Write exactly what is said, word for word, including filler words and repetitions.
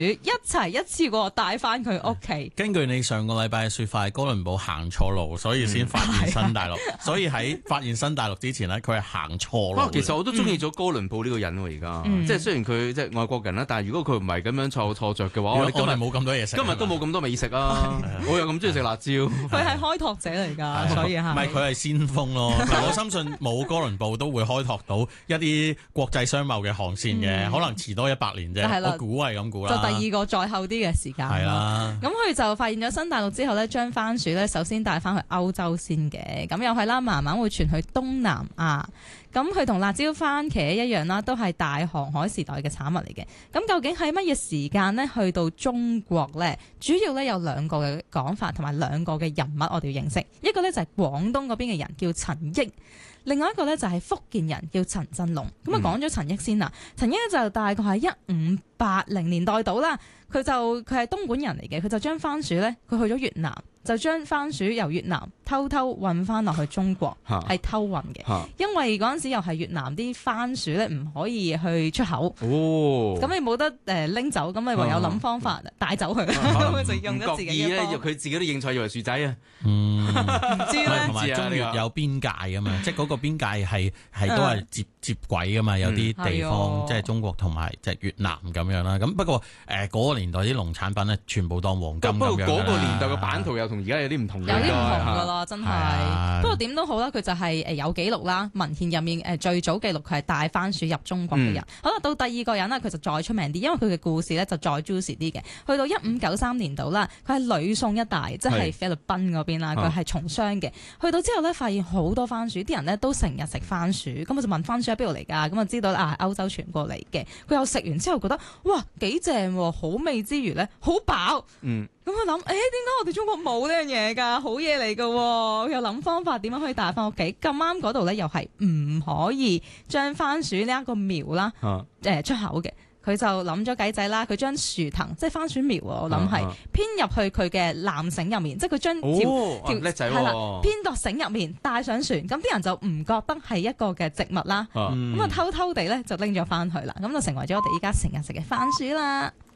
一齊一次過帶翻佢屋企。 根據你上個禮拜嘅説法，哥倫布行錯路，所以先發現新大陸。嗯、所以喺發現新大陸之前呢，佢係行錯路。 其實我都中意咗哥倫布呢個人喎，而家、嗯、即係雖然佢即係外國人啦，但係如果佢唔係咁樣錯錯著嘅話，我哋今日冇咁多嘢食， 今日都冇咁多美食啊！我又咁中意食辣椒。 佢係開拓者嚟㗎，所以係。 唔係佢係先鋒咯。我深信冇哥倫布都會開拓到一啲國際商貿嘅航線嘅，嗯、可能遲多一百年啫。我估係咁估啦。 就第二個再後啲嘅時間。係啦。咁佢就發現咗新大陸之後咧，將番薯咧首先帶翻去歐洲先嘅，咁又係啦，慢慢會傳去東南亞。咁佢同辣椒、番茄一樣啦，都係大航海時代嘅產物嚟嘅。咁究竟係乜嘢時間呢？去到中國呢？主要咧有兩個嘅講法，同埋兩個嘅人物我哋要認識。一個咧就係廣東嗰邊嘅人叫陳益，另外一個咧就係福建人叫陳振龍。咁啊講咗陳益先啦，陳益就大概係一五八零年代到啦。佢就佢係東莞人嚟嘅，佢就將番薯咧，佢去咗越南，就將番薯由越南偷偷運翻落去中國，係偷運嘅。因為嗰陣時又係越南啲番薯咧唔可以去出口，咁、哦、你冇得誒拎走，咁咪唯有諗方法帶走佢，咁就用咗自己嘅方。 佢自己都認錯以為薯仔啊， 嗯， 唔知咧。 同埋中越有邊界噶嘛，即係嗰個邊界係係都係接接軌噶嘛，有啲地方、嗯、即係中國同埋即係越南咁樣啦。咁不過誒嗰個年代啲農產品咧，全部當黃金咁樣。不過嗰個年代嘅版圖又同而家有啲唔同嘅， 有啲唔同噶咯，真係。不過點都好啦，佢就係誒有記錄啦，文獻入面誒最早記錄佢係帶番薯入中國嘅人。嗯、好啦，到第二個人啦，佢就再出名啲，因為佢嘅故事咧就再 juicy 啲嘅。去到一五九三年度啦，佢係呂宋一帶，即係菲律賓嗰邊啦，佢係從商嘅。去到之後咧，發現好多番薯，啲人咧都成日食番薯，咁我就問番薯喺邊度嚟㗎？咁啊知道啊歐洲傳過嚟嘅。佢又食完之後覺得哇幾正喎，好味之餘咧好飽。嗯。咁我諗，誒點解我哋中國冇呢樣嘢㗎？好嘢嚟㗎，又諗方法點樣可以帶翻屋企。咁啱嗰度咧又係唔可以將番薯呢一個苗啦，誒、啊呃、出口嘅。佢就諗咗計仔啦，佢將樹藤即係番薯苗，我諗係編入去佢嘅纜繩入面，即係佢將條叻仔係啦編到繩入面帶上船，咁啲人就唔覺得係一個嘅植物啦，咁啊、嗯、偷偷地咧就拎咗翻去啦，咁就成為咗我哋依家成日食嘅番薯啦。